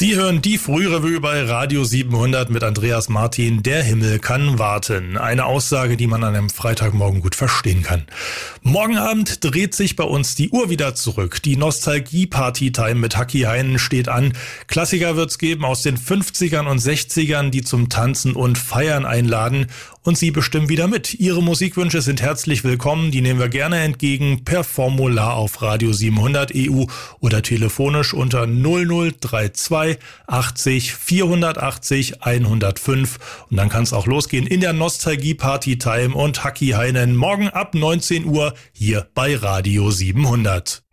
Sie hören die Frührevue bei Radio 700 mit Andreas Martin. Der Himmel kann warten. Eine Aussage, die man an einem Freitagmorgen gut verstehen kann. Morgen Abend dreht sich bei uns die Uhr wieder zurück. Die Nostalgie-Party-Time mit Haki Heinen steht an. Klassiker wird's geben aus den 50ern und 60ern, die zum Tanzen und Feiern einladen. Und Sie bestimmen wieder mit. Ihre Musikwünsche sind herzlich willkommen. Die nehmen wir gerne entgegen per Formular auf Radio 700 EU oder telefonisch unter 0032 80 480 105. Und dann kann es auch losgehen in der Nostalgie-Party-Time und Haki Heinen morgen ab 19 Uhr hier bei Radio 700.